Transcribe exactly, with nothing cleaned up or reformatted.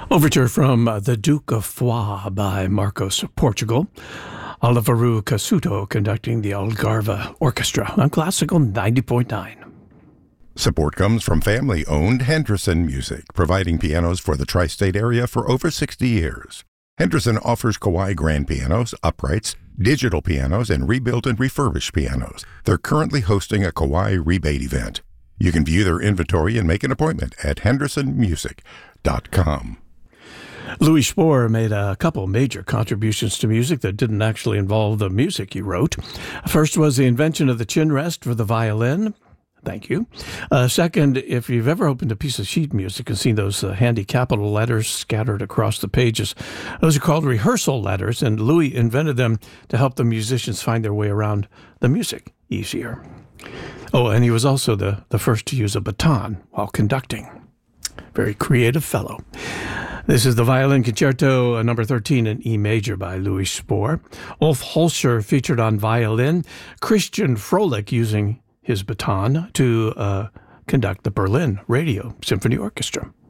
Overture from uh, The Duke of Foix by Marcos Portugal. Oliveru Casuto conducting the Algarve Orchestra on Classical ninety point nine. Support comes from family-owned Henderson Music, providing pianos for the tri-state area for over sixty years. Henderson offers Kawai grand pianos, uprights, digital pianos, and rebuilt and refurbished pianos. They're currently hosting a Kawai rebate event. You can view their inventory and make an appointment at henderson music dot com. Louis Spohr made a couple major contributions to music that didn't actually involve the music he wrote. First was the invention of the chin rest for the violin. Thank you. Uh, second, if you've ever opened a piece of sheet music and seen those uh, handy capital letters scattered across the pages, those are called rehearsal letters, and Louis invented them to help the musicians find their way around the music easier. Oh, and he was also the, the first to use a baton while conducting. Very creative fellow. This is the Violin Concerto uh, number thirteen in E major by Louis Spohr. Ulf Holscher featured on violin, Christian Froelich using his baton to uh, conduct the Berlin Radio Symphony Orchestra.